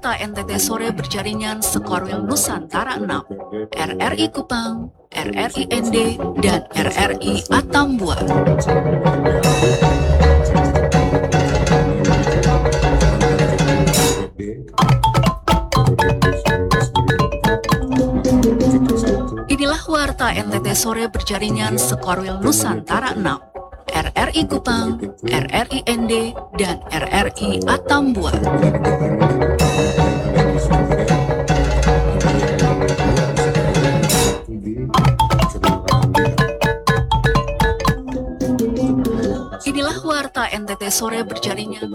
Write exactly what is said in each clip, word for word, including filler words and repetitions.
Warta N T T Sore berjaringan Sekorwil Nusantara enam, R R I Kupang, R R I N D, dan R R I Atambua. Inilah Warta N T T Sore berjaringan Sekorwil Nusantara enam, R R I Kupang, R R I N D, dan R R I Atambua. Inilah Warta N T T Sore berjaringan.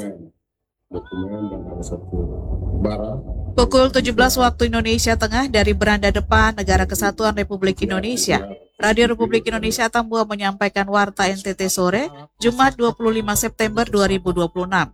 Pukul tujuh belas waktu Indonesia Tengah dari beranda depan Negara Kesatuan Republik Indonesia, Radio Republik Indonesia Atambua menyampaikan Warta N T T Sore, Jumat dua puluh lima September dua ribu dua puluh enam.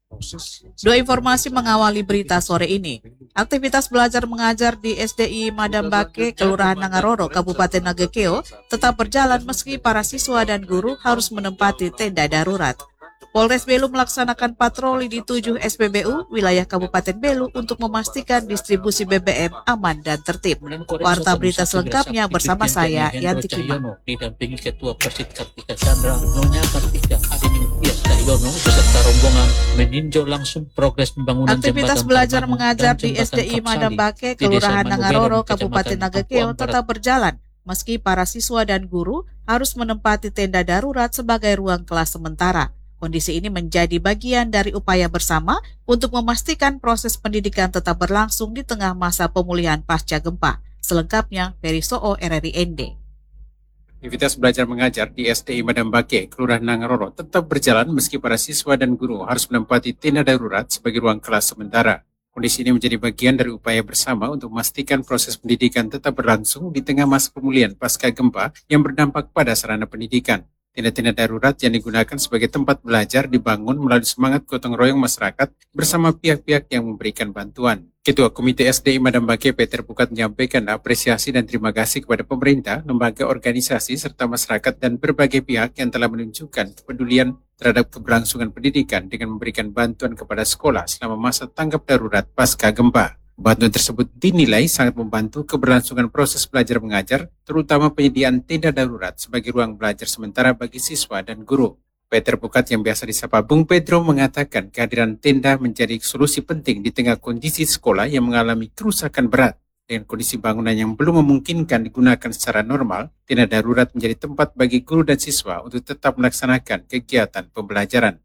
Dua informasi mengawali berita sore ini. Aktivitas belajar mengajar di S D I Madambake, Kelurahan Nangaroro, Kabupaten Nagekeo, tetap berjalan meski para siswa dan guru harus menempati tenda darurat. Polres Belu melaksanakan patroli di tujuh S P B U wilayah Kabupaten Belu untuk memastikan distribusi B B M aman dan tertib. Warta berita selengkapnya bersama saya, Yanti Kima. Didampingi Ketua Persit Kartika Chandra, Nyonya Kartika Adiningtyas Cahyono beserta rombongan meninjau langsung progres pembangunan Aktivitas belajar mengajar di S D I Madambake, Kelurahan Nangaroro, Kabupaten Nagekeo tetap berjalan meski para siswa dan guru harus menempati tenda darurat sebagai ruang kelas sementara. Kondisi ini menjadi bagian dari upaya bersama untuk memastikan proses pendidikan tetap berlangsung di tengah masa pemulihan pasca gempa. Selengkapnya, Ferry Soo, R R I N D. Aktivitas belajar mengajar di S D I Madambake, Kelurahan Nangaroro tetap berjalan meski para siswa dan guru harus menempati tenda darurat sebagai ruang kelas sementara. Kondisi ini menjadi bagian dari upaya bersama untuk memastikan proses pendidikan tetap berlangsung di tengah masa pemulihan pasca gempa yang berdampak pada sarana pendidikan. Tenda-tenda darurat yang digunakan sebagai tempat belajar dibangun melalui semangat gotong royong masyarakat bersama pihak-pihak yang memberikan bantuan. Ketua Komite S D I Madambake Peter Pukat menyampaikan apresiasi dan terima kasih kepada pemerintah, lembaga organisasi, serta masyarakat dan berbagai pihak yang telah menunjukkan kepedulian terhadap keberlangsungan pendidikan dengan memberikan bantuan kepada sekolah selama masa tanggap darurat pasca gempa. Bantuan tersebut dinilai sangat membantu keberlangsungan proses belajar mengajar, terutama penyediaan tenda darurat sebagai ruang belajar sementara bagi siswa dan guru. Peter Pukat yang biasa disapa Bung Pedro mengatakan kehadiran tenda menjadi solusi penting di tengah kondisi sekolah yang mengalami kerusakan berat. Dengan kondisi bangunan yang belum memungkinkan digunakan secara normal, tenda darurat menjadi tempat bagi guru dan siswa untuk tetap melaksanakan kegiatan pembelajaran.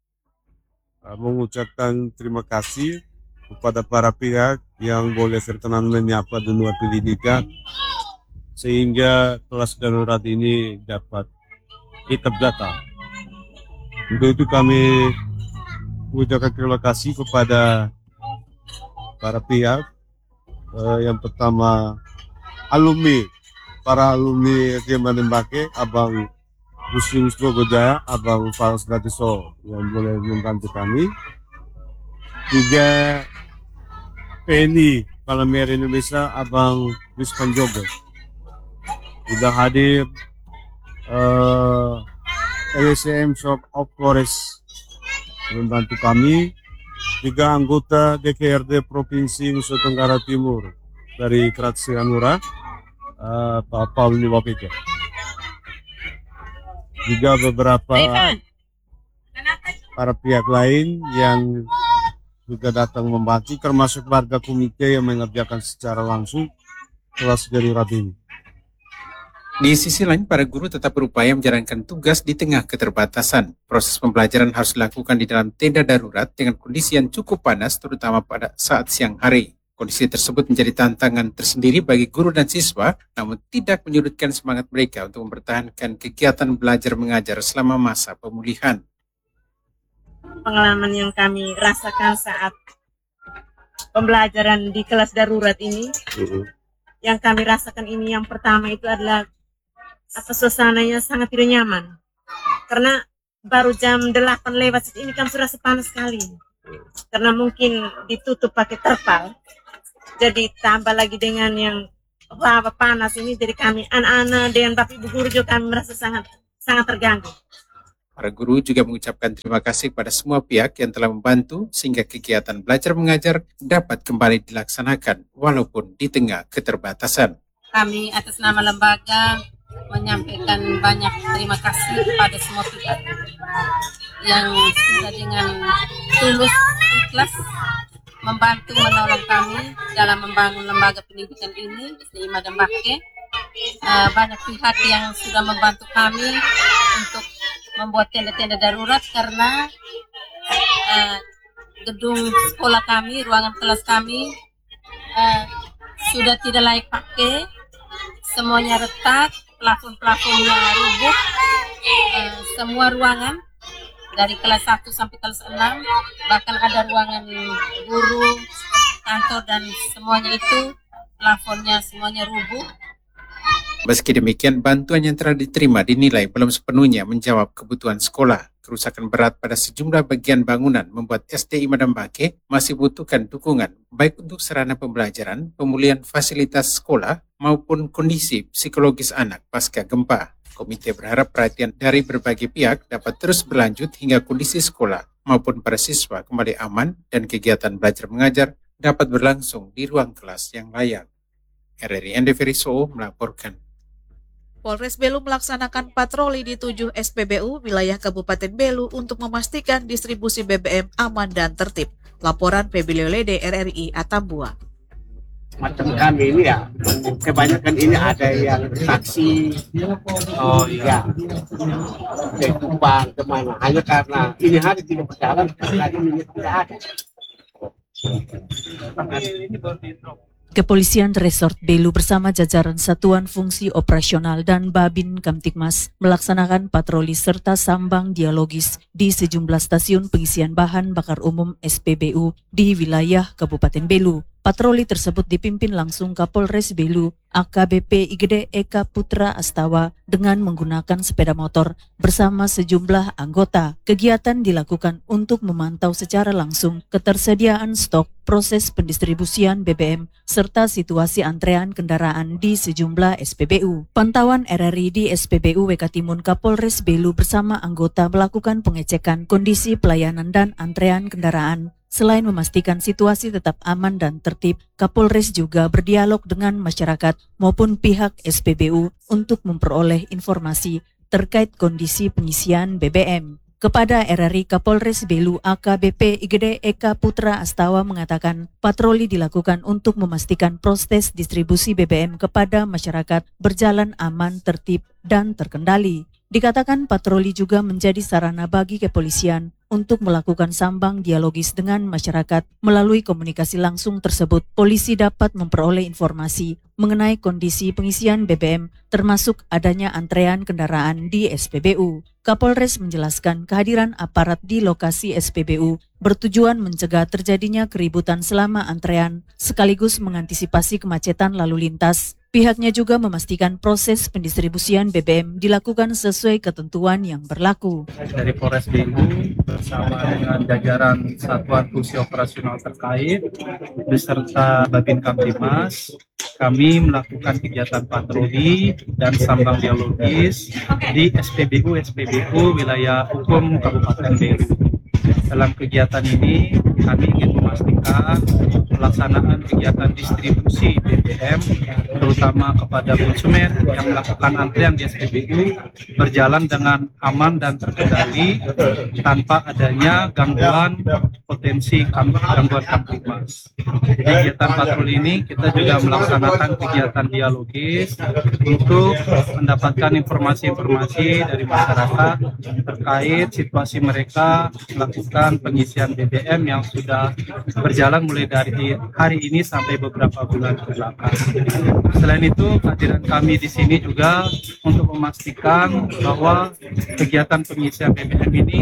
Mengucapkan terima kasih kepada para pihak yang boleh berkenan menyapa dunia pendidikan sehingga kelas darurat ini dapat tetap datang. Untuk itu kami mengucapkan terima kasih kepada para pihak. Eh, yang pertama alumni, para alumni S D I Madambake, Abang Muslim Gojaya, Abang Faras Gratiso yang boleh membantu kami. Juga P N I Palamere Indonesia, Abang Luis Panjogo. Sudah hadir uh, L S M Shop of Flores membantu kami. Juga anggota D K R D Provinsi Nusa Tenggara Timur dari Kratsi Hanura, uh, Pak Paul Niwapike. Juga beberapa para pihak lain yang juga datang membantu, termasuk warga komite yang mengerjakan secara langsung kelas darurat ini. Di sisi lain, para guru tetap berupaya menjalankan tugas di tengah keterbatasan. Proses pembelajaran harus dilakukan di dalam tenda darurat dengan kondisi yang cukup panas, terutama pada saat siang hari. Kondisi tersebut menjadi tantangan tersendiri bagi guru dan siswa, namun tidak menyurutkan semangat mereka untuk mempertahankan kegiatan belajar mengajar selama masa pemulihan. Pengalaman yang kami rasakan saat pembelajaran di kelas darurat ini, uh-huh. yang kami rasakan ini yang pertama itu adalah apa suasananya sangat tidak nyaman, karena baru jam delapan lewat ini kan sudah panas sekali, karena mungkin ditutup pakai terpal, jadi tambah lagi dengan yang hawa panas ini, jadi kami anak-anak dan bapak ibu guru juga kami merasa sangat sangat terganggu. Para guru juga mengucapkan terima kasih kepada semua pihak yang telah membantu sehingga kegiatan belajar mengajar dapat kembali dilaksanakan walaupun di tengah keterbatasan. Kami atas nama lembaga menyampaikan banyak terima kasih kepada semua pihak yang sudah dengan tulus ikhlas membantu menolong kami dalam membangun lembaga pendidikan ini S D I Madam Bake. Uh, banyak pihak yang sudah membantu kami untuk membuat tenda-tenda darurat karena uh, gedung sekolah kami, ruangan kelas kami uh, sudah tidak layak pakai, semuanya retak, plafon-plafonnya rubuh, uh, semua ruangan dari kelas satu sampai kelas enam, bahkan ada ruangan guru, kantor dan semuanya itu plafonnya semuanya rubuh. Meski demikian, bantuan yang telah diterima dinilai belum sepenuhnya menjawab kebutuhan sekolah. Kerusakan berat pada sejumlah bagian bangunan membuat S D I Madam Bake masih butuhkan dukungan baik untuk sarana pembelajaran, pemulihan fasilitas sekolah, maupun kondisi psikologis anak pasca gempa. Komite berharap perhatian dari berbagai pihak dapat terus berlanjut hingga kondisi sekolah maupun para siswa kembali aman dan kegiatan belajar mengajar dapat berlangsung di ruang kelas yang layak. R R I Ende Feriso melaporkan. Polres Belu melaksanakan patroli di tujuh S P B U wilayah Kabupaten Belu untuk memastikan distribusi B B M aman dan tertib. Laporan Febri Leolede R R I Atambua. Macam kami ini ya, kebanyakan ini ada yang taksi, oh iya, dari Kupang kemana, hanya karena ini hari tidak berjalan, karena ini tidak ada. Kepolisian Resort Belu bersama jajaran Satuan Fungsi Operasional dan Babin Kamtibmas melaksanakan patroli serta sambang dialogis di sejumlah stasiun pengisian bahan bakar umum S P B U di wilayah Kabupaten Belu. Patroli tersebut dipimpin langsung Kapolres Belu A K B P Igede Eka Putra Astawa dengan menggunakan sepeda motor bersama sejumlah anggota. Kegiatan dilakukan untuk memantau secara langsung ketersediaan stok, proses pendistribusian B B M, serta situasi antrean kendaraan di sejumlah S P B U. Pantauan R R I di S P B U W K Timun Kapolres Belu bersama anggota melakukan pengecekan kondisi pelayanan dan antrean kendaraan. Selain memastikan situasi tetap aman dan tertib, Kapolres juga berdialog dengan masyarakat maupun pihak S P B U untuk memperoleh informasi terkait kondisi pengisian B B M. Kepada R R I, Kapolres Belu A K B P Igede Eka Putra Astawa mengatakan patroli dilakukan untuk memastikan proses distribusi B B M kepada masyarakat berjalan aman, tertib, dan terkendali. Dikatakan patroli juga menjadi sarana bagi kepolisian untuk melakukan sambang dialogis dengan masyarakat. Melalui komunikasi langsung tersebut, polisi dapat memperoleh informasi mengenai kondisi pengisian B B M, termasuk adanya antrean kendaraan di S P B U. Kapolres menjelaskan kehadiran aparat di lokasi S P B U bertujuan mencegah terjadinya keributan selama antrean, sekaligus mengantisipasi kemacetan lalu lintas. Pihaknya juga memastikan proses pendistribusian B B M dilakukan sesuai ketentuan yang berlaku. Dari Polres Belu bersama dengan jajaran Satuan Fungsi Operasional terkait beserta Babin Kamtibmas, kami melakukan kegiatan patroli dan sambang dialogis di S P B U S P B U wilayah hukum Kabupaten Belu. Dalam kegiatan ini kami ingin memastikan pelaksanaan kegiatan distribusi B B M terutama kepada konsumen yang melakukan antrian di S P B U berjalan dengan aman dan terkendali tanpa adanya gangguan potensi gangguan Kamtibmas. Di kegiatan patroli ini kita juga melaksanakan kegiatan dialogis untuk mendapatkan informasi-informasi dari masyarakat terkait situasi mereka melakukan pengisian B B M yang sudah berjalan mulai dari hari ini sampai beberapa bulan kebelakang. Selain itu, kehadiran kami di sini juga untuk memastikan bahwa kegiatan pengisian B B M ini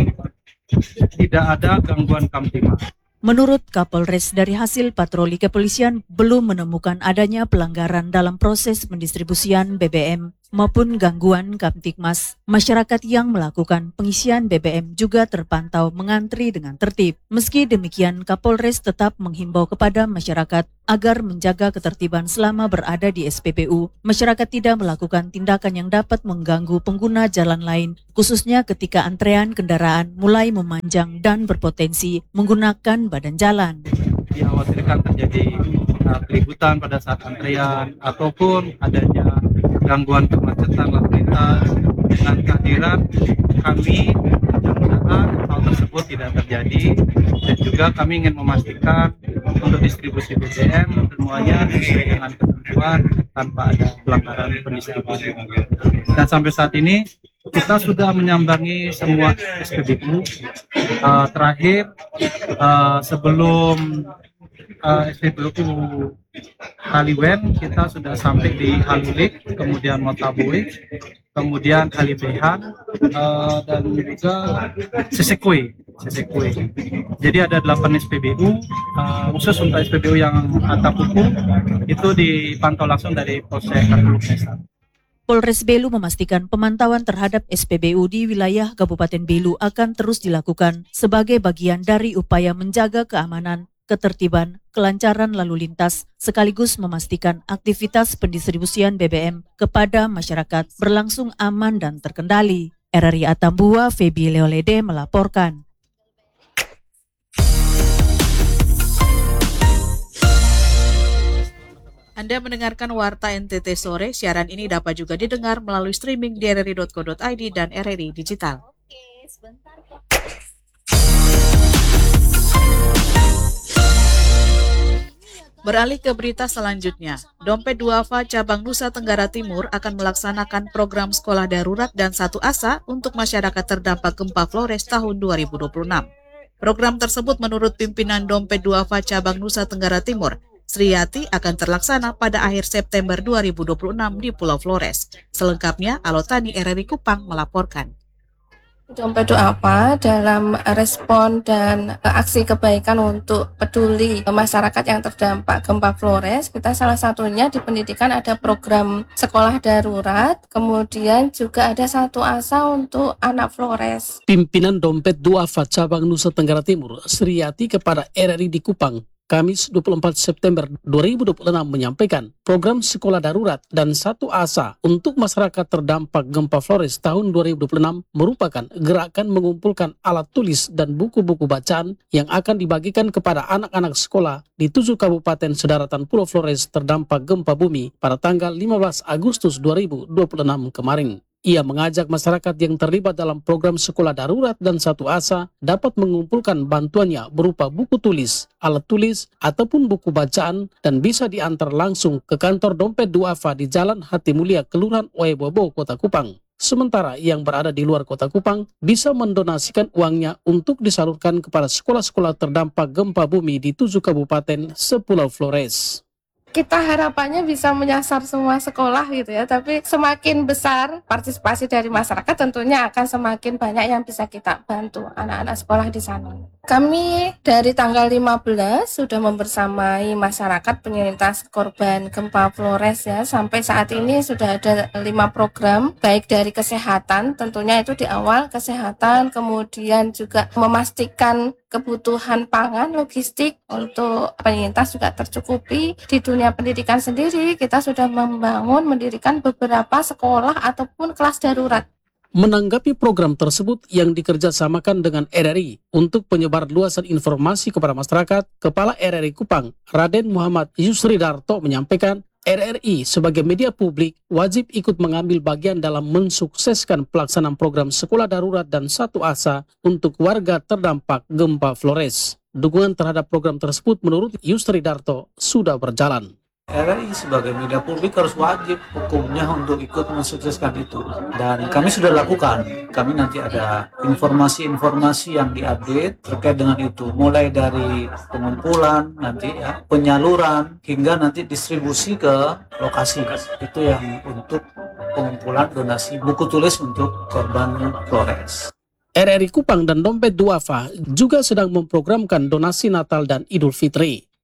tidak ada gangguan Kamtibmas. Menurut Kapolres, dari hasil patroli kepolisian belum menemukan adanya pelanggaran dalam proses pendistribusian B B M. maupun gangguan Kamtibmas. Masyarakat yang melakukan pengisian B B M juga terpantau mengantri dengan tertib. Meski demikian, Kapolres tetap menghimbau kepada masyarakat agar menjaga ketertiban selama berada di S P B U. Masyarakat tidak melakukan tindakan yang dapat mengganggu pengguna jalan lain, khususnya ketika antrean kendaraan mulai memanjang dan berpotensi menggunakan badan jalan. Dikhawatirkan terjadi uh, keributan pada saat antrean ataupun adanya gangguan kemacetan lalu lintas. Dengan kehadiran kami, mudah-mudahan hal tersebut tidak terjadi, dan juga kami ingin memastikan untuk distribusi B B M semuanya sesuai dengan ketentuan tanpa ada pelanggaran pendistribusi. Dan sampai saat ini kita sudah menyambangi semua S P B U. Uh, terakhir uh, sebelum uh, S P B U Haliwen, kita sudah sampai di Halulik, kemudian Motaboy, kemudian Halibehan, uh, dan juga Sesekue. Sesekue. Jadi ada delapan S P B U, uh, khusus untuk S P B U yang Atapuku itu dipantau langsung dari Polsek Karbulu Mesa. Polres Belu memastikan pemantauan terhadap S P B U di wilayah Kabupaten Belu akan terus dilakukan sebagai bagian dari upaya menjaga keamanan, ketertiban, kelancaran lalu lintas, sekaligus memastikan aktivitas pendistribusian B B M kepada masyarakat berlangsung aman dan terkendali. R R I Atambua, Febi Leolede melaporkan. Anda mendengarkan Warta N T T Sore. Siaran ini dapat juga didengar melalui streaming di r r i dot co dot i d dan R R I Digital. Beralih ke berita selanjutnya, Dompet Duafa Cabang Nusa Tenggara Timur akan melaksanakan program sekolah darurat dan satu asa untuk masyarakat terdampak gempa Flores tahun dua ribu dua puluh enam. Program tersebut menurut pimpinan Dompet Duafa Cabang Nusa Tenggara Timur, Sriyati, akan terlaksana pada akhir September dua ribu dua puluh enam di Pulau Flores. Selengkapnya, Alotani R R I Kupang melaporkan. Dompet Duafa dalam respon dan aksi kebaikan untuk peduli masyarakat yang terdampak gempa Flores, kita salah satunya di pendidikan ada program sekolah darurat, kemudian juga ada satu asa untuk anak Flores. Pimpinan Dompet Duafa Cabang Nusa Tenggara Timur, Sriyati, kepada R R I di Kupang, Kamis dua puluh empat September dua ribu dua puluh enam menyampaikan program sekolah darurat dan satu asa untuk masyarakat terdampak gempa Flores tahun dua ribu dua puluh enam merupakan gerakan mengumpulkan alat tulis dan buku-buku bacaan yang akan dibagikan kepada anak-anak sekolah di tujuh kabupaten sedaratan Pulau Flores terdampak gempa bumi pada tanggal lima belas Agustus dua ribu dua puluh enam kemarin. Ia mengajak masyarakat yang terlibat dalam program sekolah darurat dan satu asa dapat mengumpulkan bantuannya berupa buku tulis, alat tulis, ataupun buku bacaan dan bisa diantar langsung ke kantor Dompet Duafa di Jalan Hati Mulia, Kelurahan Oebobo, Kota Kupang. Sementara yang berada di luar Kota Kupang bisa mendonasikan uangnya untuk disalurkan kepada sekolah-sekolah terdampak gempa bumi di tujuh kabupaten sepulau Flores. Kita harapannya bisa menyasar semua sekolah gitu ya, tapi semakin besar partisipasi dari masyarakat tentunya akan semakin banyak yang bisa kita bantu anak-anak sekolah di sana. Kami dari tanggal lima belas sudah membersamai masyarakat penyintas korban gempa Flores ya. Sampai saat ini sudah ada lima program, baik dari kesehatan, tentunya itu di awal kesehatan, kemudian juga memastikan kebutuhan pangan, logistik untuk penyintas juga tercukupi. Di dunia pendidikan sendiri, kita sudah membangun, mendirikan beberapa sekolah ataupun kelas darurat. Menanggapi program tersebut yang dikerjasamakan dengan R R I untuk penyebar luasan informasi kepada masyarakat, Kepala R R I Kupang, Raden Muhammad Yusridarto menyampaikan, R R I sebagai media publik wajib ikut mengambil bagian dalam mensukseskan pelaksanaan program sekolah darurat dan satu asa untuk warga terdampak gempa Flores. Dukungan terhadap program tersebut menurut Yusridarto sudah berjalan. R R I sebagai media publik harus wajib hukumnya untuk ikut mensukseskan itu, dan kami sudah lakukan. Kami nanti ada informasi-informasi yang diupdate terkait dengan itu, mulai dari pengumpulan nanti ya, penyaluran hingga nanti distribusi ke lokasi. Itu yang untuk pengumpulan donasi buku tulis untuk korban Flores. R R I Kupang dan Dompet Duafa juga sedang memprogramkan donasi Natal dan Idul Fitri.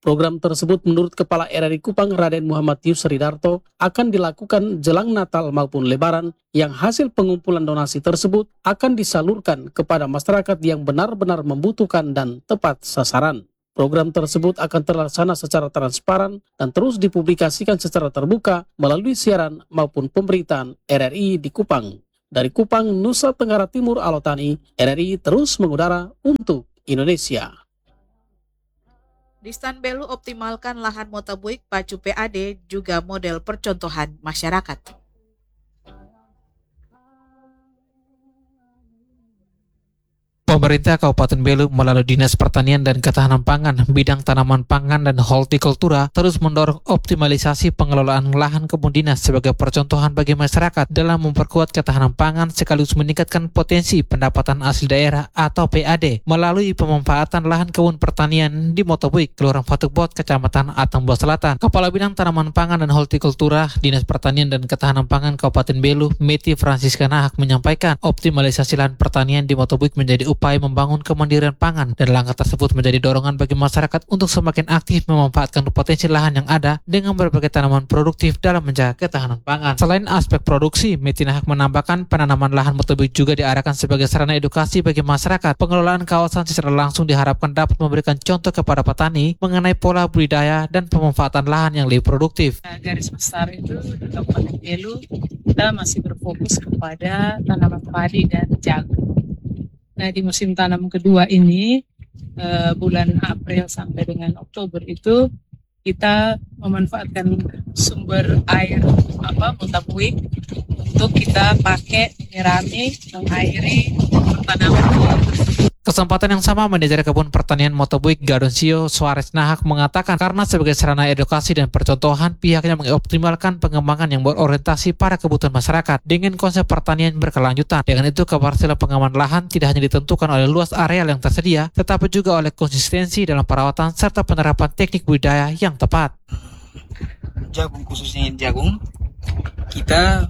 Program tersebut menurut Kepala R R I Kupang Raden Muhammad Yusridarto akan dilakukan jelang Natal maupun Lebaran yang hasil pengumpulan donasi tersebut akan disalurkan kepada masyarakat yang benar-benar membutuhkan dan tepat sasaran. Program tersebut akan terlaksana secara transparan dan terus dipublikasikan secara terbuka melalui siaran maupun pemberitaan R R I di Kupang. Dari Kupang, Nusa Tenggara Timur, Alotani, R R I terus mengudara untuk Indonesia. Di Stan Belu optimalkan lahan motobuik pacu P A D juga model percontohan masyarakat. Pemerintah Kabupaten Belu melalui Dinas Pertanian dan Ketahanan Pangan, Bidang Tanaman Pangan dan Hortikultura terus mendorong optimalisasi pengelolaan lahan kebun dinas sebagai percontohan bagi masyarakat dalam memperkuat ketahanan pangan sekaligus meningkatkan potensi pendapatan asli daerah atau P A D melalui pemanfaatan lahan kebun pertanian di Motobuik, Kelurahan Fatukbot, Kecamatan Atambua Selatan. Kepala Bidang Tanaman Pangan dan Hortikultura Dinas Pertanian dan Ketahanan Pangan Kabupaten Belu, Meti Francisca Nahak menyampaikan optimalisasi lahan pertanian di Motobuik menjadi upaya membangun kemandirian pangan dan langkah tersebut menjadi dorongan bagi masyarakat untuk semakin aktif memanfaatkan potensi lahan yang ada dengan berbagai tanaman produktif dalam menjaga ketahanan pangan. Selain aspek produksi, Meti Nahak menambahkan penanaman lahan Motobuik juga diarahkan sebagai sarana edukasi bagi masyarakat. Pengelolaan kawasan secara langsung diharapkan dapat memberikan contoh kepada petani mengenai pola budidaya dan pemanfaatan lahan yang lebih produktif. Garis besar itu di Kabupaten Belu kita masih berfokus kepada tanaman padi dan jagung. Nah, di musim tanam kedua ini, eh, bulan April sampai dengan Oktober itu, kita memanfaatkan sumber air apa Motobuik untuk kita pakai menyirami, mengairi tanaman. Kesempatan yang sama, Manajer Kebun Pertanian Motobuik Gadonsio Suarez Nahak mengatakan karena sebagai sarana edukasi dan percontohan, pihaknya mengoptimalkan pengembangan yang berorientasi pada kebutuhan masyarakat dengan konsep pertanian berkelanjutan. Dengan itu, keberhasilan pengembangan lahan tidak hanya ditentukan oleh luas areal yang tersedia, tetapi juga oleh konsistensi dalam perawatan serta penerapan teknik budidaya yang tepat. Jagung, khususnya jagung, kita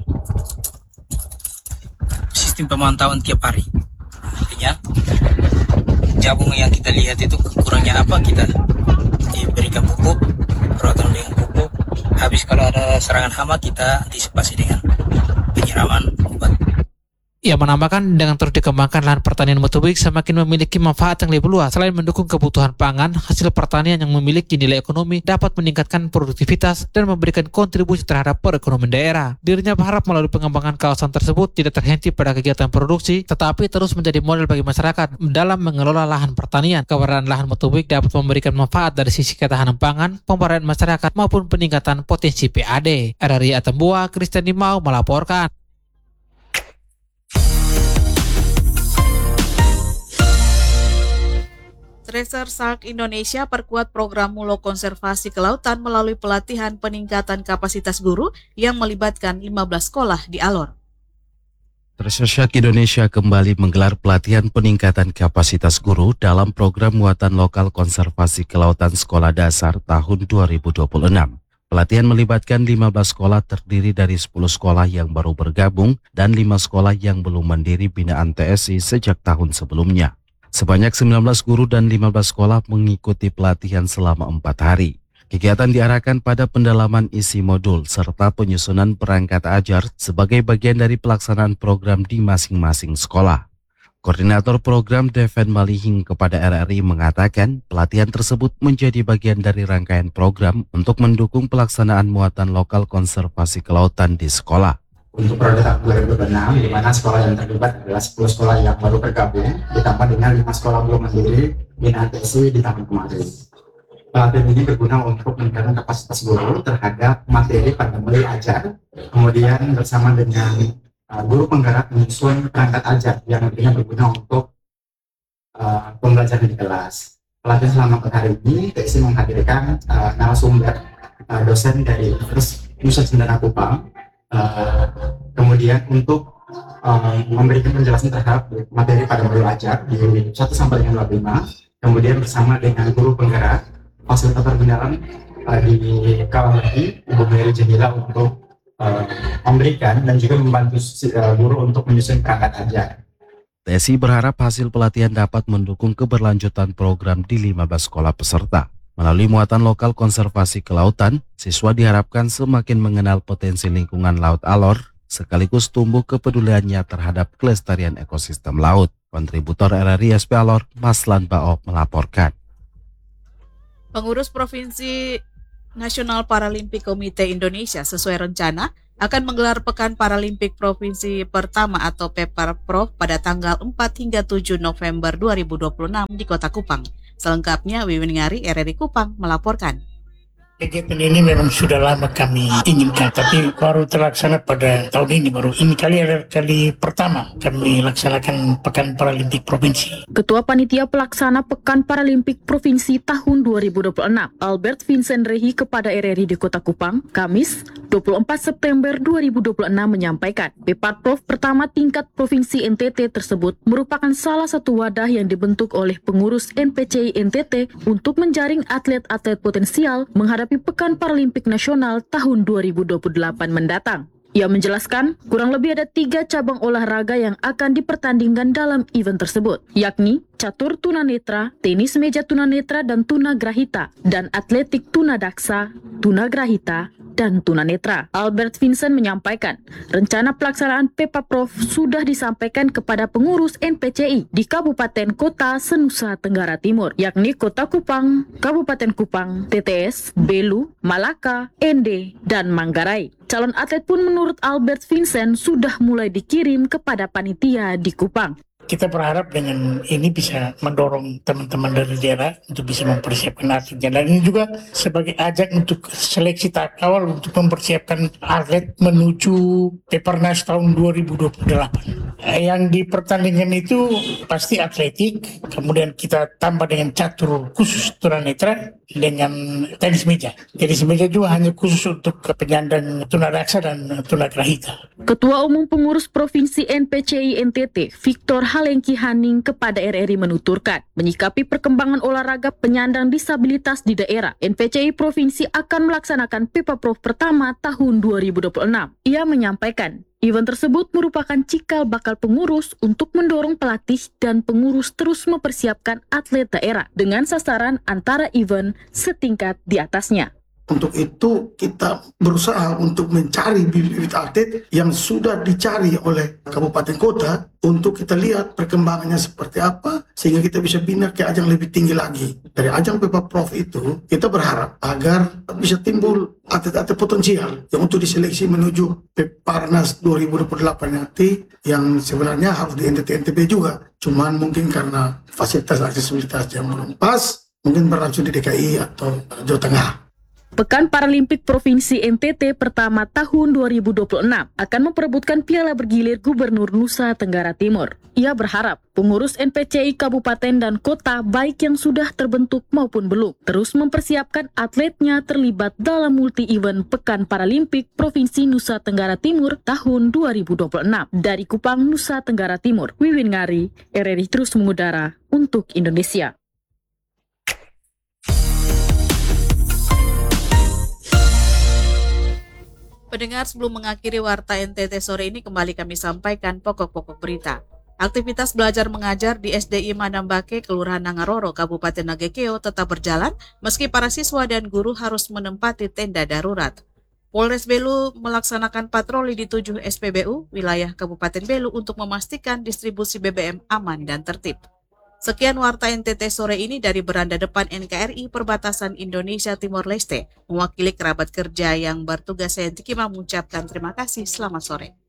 sistem pemantauan tiap hari. Artinya jagung yang kita lihat itu kurangnya apa, kita diberikan pupuk, perawatan dengan pupuk. Habis kalau ada serangan hama, kita antisipasi dengan penyiraman obat. Ia menambahkan dengan terus dikembangkan lahan pertanian Motobuik semakin memiliki manfaat yang lebih luas. Selain mendukung kebutuhan pangan, hasil pertanian yang memiliki nilai ekonomi dapat meningkatkan produktivitas dan memberikan kontribusi terhadap perekonomian daerah. Dirinya berharap melalui pengembangan kawasan tersebut tidak terhenti pada kegiatan produksi, tetapi terus menjadi model bagi masyarakat dalam mengelola lahan pertanian. Keberadaan lahan Motobuik dapat memberikan manfaat dari sisi ketahanan pangan, pemberdayaan masyarakat maupun peningkatan potensi P A D. R R I Atambua, Christian Dimau melaporkan. Treasure Shark Indonesia perkuat program Mulo Konservasi Kelautan melalui pelatihan peningkatan kapasitas guru yang melibatkan lima belas sekolah di Alor. Treasure Shark Indonesia kembali menggelar pelatihan peningkatan kapasitas guru dalam program muatan lokal konservasi kelautan sekolah dasar tahun dua ribu dua puluh enam. Pelatihan melibatkan lima belas sekolah terdiri dari sepuluh sekolah yang baru bergabung dan lima sekolah yang belum mandiri binaan T S I sejak tahun sebelumnya. Sebanyak sembilan belas guru dan lima belas sekolah mengikuti pelatihan selama empat hari. Kegiatan diarahkan pada pendalaman isi modul serta penyusunan perangkat ajar sebagai bagian dari pelaksanaan program di masing-masing sekolah. Koordinator program Deven Malihing kepada R R I mengatakan pelatihan tersebut menjadi bagian dari rangkaian program untuk mendukung pelaksanaan muatan lokal konservasi kelautan di sekolah. Untuk periode tahun dua ribu dua puluh enam, di mana sekolah yang terlibat adalah sepuluh sekolah yang baru bergabung, ditambah dengan lima sekolah belum mandiri binaan T S I di tahun kemarin. Pelatihan ini berguna untuk meningkatkan kapasitas guru terhadap materi pada mulai ajar, kemudian bersama dengan uh, guru penggerak menyusun perangkat ajar yang nantinya berguna untuk uh, pembelajaran di kelas. Pelatihan selama hari ini, T S I menghadirkan uh, narasumber uh, dosen dari Universitas Nusa Tenggara Kupang. Uh, kemudian untuk uh, memberikan penjelasan terhadap materi pada modul ajar di satu sampai dengan dua puluh lima, kemudian bersama dengan guru penggerak, fasilitator pendalam uh, di kawan lagi Ibu Mary Jamila untuk uh, memberikan dan juga membantu uh, guru untuk menyusun perangkat ajar. T S I berharap hasil pelatihan dapat mendukung keberlanjutan program di lima belas sekolah peserta. Melalui muatan lokal konservasi kelautan, siswa diharapkan semakin mengenal potensi lingkungan laut alor, sekaligus tumbuh kepeduliannya terhadap kelestarian ekosistem laut. Kontributor R R I S P Alor, Maslan Baop melaporkan. Pengurus Provinsi Nasional Paralimpik Komite Indonesia sesuai rencana akan menggelar Pekan Paralimpik Provinsi pertama atau Peparprov pada tanggal empat hingga tujuh November dua ribu dua puluh enam di Kota Kupang. Selengkapnya Wiwin Ngari, R R I Kupang melaporkan. Kegiatan ini memang sudah lama kami inginkan, tapi baru terlaksana pada tahun ini. Baru ini kali adalah kali pertama kami laksanakan Pekan Paralimpik Provinsi. Ketua Panitia Pelaksana Pekan Paralimpik Provinsi tahun dua ribu dua puluh enam, Albert Vincent Rehi kepada R R I di Kota Kupang, Kamis dua puluh empat September dua ribu dua puluh enam menyampaikan, Peparprov pertama tingkat Provinsi N T T tersebut merupakan salah satu wadah yang dibentuk oleh pengurus N P C I N T T untuk menjaring atlet-atlet potensial menghadapi Pekan Paralimpik Nasional tahun dua ribu dua puluh delapan mendatang. Ia menjelaskan, kurang lebih ada tiga cabang olahraga yang akan dipertandingkan dalam event tersebut, yakni catur tunanetra, tenis meja tunanetra dan tunagrahita, dan atletik tunadaksa, tunagrahita, dan tunanetra. Albert Vincent menyampaikan, rencana pelaksanaan Peparprov sudah disampaikan kepada pengurus N P C I di Kabupaten Kota Senusa Tenggara Timur, yakni Kota Kupang, Kabupaten Kupang, T T S, Belu, Malaka, N D, dan Manggarai. Calon atlet pun menurut Albert Vincent sudah mulai dikirim kepada panitia di Kupang. Kita berharap dengan ini bisa mendorong teman-teman dari daerah untuk bisa mempersiapkan atletnya. Dan ini juga sebagai ajang untuk seleksi tahap awal untuk mempersiapkan atlet menuju Peparnas tahun dua ribu dua puluh delapan. Yang dipertandingkan itu pasti atletik, kemudian kita tambah dengan catur khusus tunanetra dengan tenis meja. Tenis meja juga hanya khusus untuk penyandang tunadaksa dan tunagrahita. Ketua Umum Pengurus Provinsi N P C I N T T, Victor Halengki Haning kepada R R I menuturkan, menyikapi perkembangan olahraga penyandang disabilitas di daerah, N P C I Provinsi akan melaksanakan Peparprov pertama tahun dua ribu dua puluh enam. Ia menyampaikan, event tersebut merupakan cikal bakal pengurus untuk mendorong pelatih dan pengurus terus mempersiapkan atlet daerah dengan sasaran antara event setingkat di atasnya. Untuk itu kita berusaha untuk mencari bibit-bibit atlet yang sudah dicari oleh kabupaten kota untuk kita lihat perkembangannya seperti apa sehingga kita bisa bina ke ajang lebih tinggi lagi. Dari ajang Peparprov itu kita berharap agar bisa timbul atlet-atlet potensial yang untuk diseleksi menuju Peparnas dua ribu dua puluh delapan nanti yang sebenarnya harus di N T T N T B juga. Cuman mungkin karena fasilitas aksesibilitas yang belum pas mungkin berlangsung di D K I atau Jawa Tengah. Pekan Paralimpik Provinsi N T T pertama tahun dua ribu dua puluh enam akan memperebutkan piala bergilir Gubernur Nusa Tenggara Timur. Ia berharap pengurus N P C I kabupaten dan kota baik yang sudah terbentuk maupun belum terus mempersiapkan atletnya terlibat dalam multi-event Pekan Paralimpik Provinsi Nusa Tenggara Timur tahun dua ribu dua puluh enam. Dari Kupang, Nusa Tenggara Timur, Wiwin Ngari, R R I terus mengudara untuk Indonesia. Pendengar, sebelum mengakhiri Warta N T T sore ini, kembali kami sampaikan pokok-pokok berita. Aktivitas belajar mengajar di S D I Madambake, Kelurahan Nangaroro, Kabupaten Nagekeo tetap berjalan meski para siswa dan guru harus menempati tenda darurat. Polres Belu melaksanakan patroli di tujuh S P B U wilayah Kabupaten Belu untuk memastikan distribusi B B M aman dan tertib. Sekian Warta N T T sore ini dari beranda depan N K R I Perbatasan Indonesia Timor Leste. Mewakili kerabat kerja yang bertugas, saya Tiki mengucapkan terima kasih. Selamat sore.